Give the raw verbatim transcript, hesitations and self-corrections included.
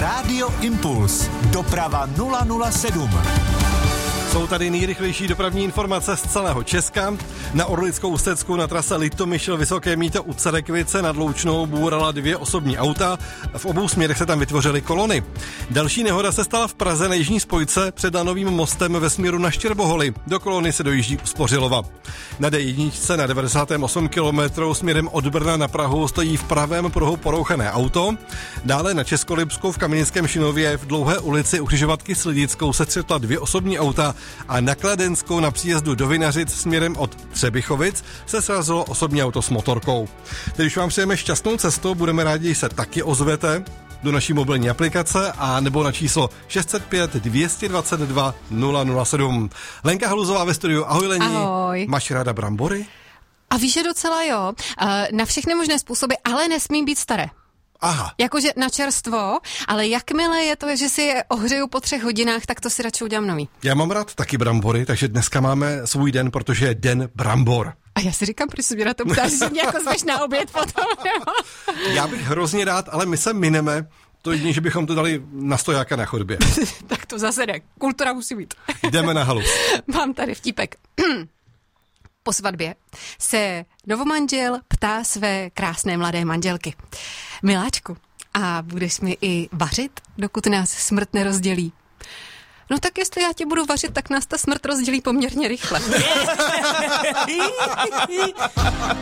Rádio Impuls. Doprava nula nula sedm. Jsou tady nejrychlejší dopravní informace z celého Česka. Na Orlickou úsecku na trase Litomyšl Vysoké Mýto u Cerekvice nad Loučnou bůrala dvě osobní auta. V obou směrech se tam vytvořily kolony. Další nehoda se stala v Praze na jižní spojce před Lanovým mostem ve směru na Štěrboholy. Do kolony se dojíždí u Spořilova. Na dé jedna na devadesát osm kilometrů směrem od Brna na Prahu stojí v pravém pruhu porouchané auto. Dále na Českolipsku v Kamenickém Šinově v Dlouhé ulici u křižovatky s Lidickou se střetla dvě osobní auta a na Kladenskou na příjezdu do Vinařic směrem od Třebichovic se srazilo osobní auto s motorkou. Teď už vám přejeme šťastnou cestu, budeme rádi, že se taky ozvete do naší mobilní aplikace a nebo na číslo šest set pět dvě dvacet dva nula nula sedm. Lenka Haluzová ve studiu. Ahoj Leni. Ahoj. Máš ráda brambory? A víš, že docela jo. Na všechny možné způsoby, ale nesmí být staré. Aha. Jakože na čerstvo, ale jakmile je to, že si je ohřeju po třech hodinách, tak to si radši udělám nový. Já mám rád taky brambory, takže dneska máme svůj den, protože je den brambor. A já si říkám, proč se mě na to ptáš, že mě jako zveš na oběd potom. Já bych hrozně rád, ale my se mineme. To jedině, že bychom to dali na stojáka na chodbě. Tak to zase ne. Kultura musí být. Jdeme na halus. Mám tady vtípek. Po svatbě se novomanžel ptá své krásné mladé manželky. Miláčku, a budeš mi i vařit, dokud nás smrt nerozdělí? No tak jestli já tě budu vařit, tak nás ta smrt rozdělí poměrně rychle.